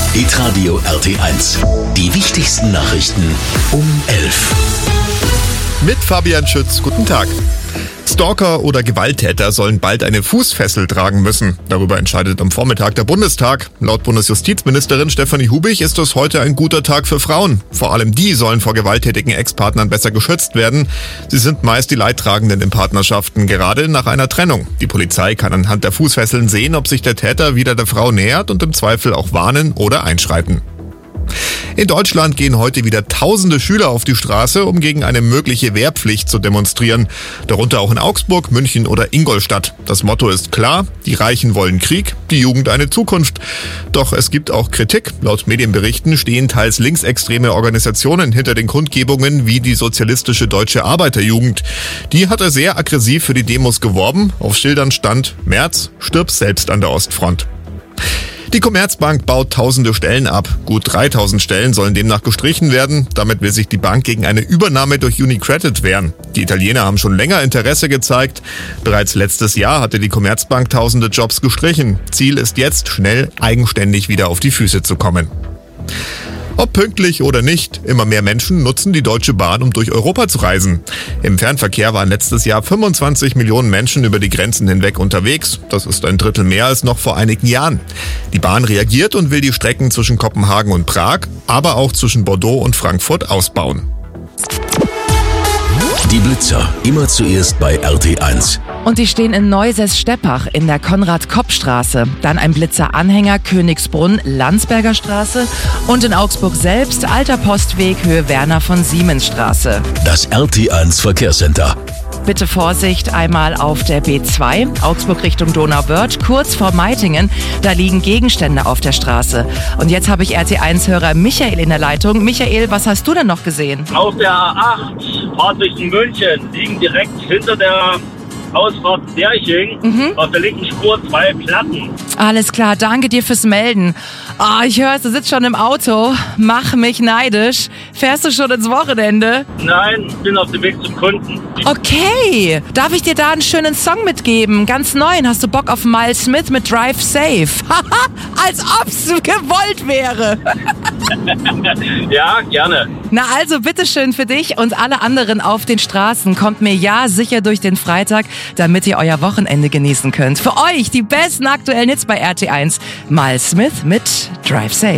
Hitradio RT1. Die wichtigsten Nachrichten um 11. Mit Fabian Schütz, guten Tag. Stalker oder Gewalttäter sollen bald eine Fußfessel tragen müssen. Darüber entscheidet am Vormittag der Bundestag. Laut Bundesjustizministerin Stefanie Hubich ist es heute ein guter Tag für Frauen. Vor allem die sollen vor gewalttätigen Ex-Partnern besser geschützt werden. Sie sind meist die Leidtragenden in Partnerschaften, gerade nach einer Trennung. Die Polizei kann anhand der Fußfesseln sehen, ob sich der Täter wieder der Frau nähert und im Zweifel auch warnen oder einschreiten. In Deutschland gehen heute wieder tausende Schüler auf die Straße, um gegen eine mögliche Wehrpflicht zu demonstrieren. Darunter auch in Augsburg, München oder Ingolstadt. Das Motto ist klar: Die Reichen wollen Krieg, die Jugend eine Zukunft. Doch es gibt auch Kritik. Laut Medienberichten stehen teils linksextreme Organisationen hinter den Kundgebungen wie die Sozialistische Deutsche Arbeiterjugend. Die hatte sehr aggressiv für die Demos geworben. Auf Schildern stand: Merz, stirb selbst an der Ostfront. Die Commerzbank baut tausende Stellen ab. Gut 3000 Stellen sollen demnach gestrichen werden. Damit will sich die Bank gegen eine Übernahme durch UniCredit wehren. Die Italiener haben schon länger Interesse gezeigt. Bereits letztes Jahr hatte die Commerzbank tausende Jobs gestrichen. Ziel ist jetzt, schnell eigenständig wieder auf die Füße zu kommen. Ob pünktlich oder nicht, immer mehr Menschen nutzen die Deutsche Bahn, um durch Europa zu reisen. Im Fernverkehr waren letztes Jahr 25 Millionen Menschen über die Grenzen hinweg unterwegs. Das ist ein Drittel mehr als noch vor einigen Jahren. Die Bahn reagiert und will die Strecken zwischen Kopenhagen und Prag, aber auch zwischen Bordeaux und Frankfurt ausbauen. Die Blitzer, immer zuerst bei RT1. Und die stehen in Neusäß-Steppach in der Konrad-Kopp-Straße. Dann ein Blitzer-Anhänger Königsbrunn, Landsberger Straße. Und in Augsburg selbst alter Postweg Höhe Werner von Siemens Straße. Das RT1 Verkehrscenter. Bitte Vorsicht einmal auf der B2, Augsburg Richtung Donauwörth, kurz vor Meitingen. Da liegen Gegenstände auf der Straße. Und jetzt habe ich RT1-Hörer Michael in der Leitung. Michael, was hast du denn noch gesehen? Auf der A8, Fahrt Richtung München, liegen direkt hinter der Ausfahrt Derching auf der linken Spur 2 Platten. Alles klar, danke dir fürs Melden. Oh, ich höre, du sitzt schon im Auto. Mach mich neidisch. Fährst du schon ins Wochenende? Nein, bin auf dem Weg zum Kunden. Okay, darf ich dir da einen schönen Song mitgeben? Ganz neuen. Hast du Bock auf Miles Smith mit Drive Safe? Haha, als ob's gewollt wäre. Ja, gerne. Na also, bitteschön für dich und alle anderen auf den Straßen. Kommt mir ja sicher durch den Freitag, damit ihr euer Wochenende genießen könnt. Für euch die besten aktuellen Hits bei RT1. Miles Smith mit Drive Safe.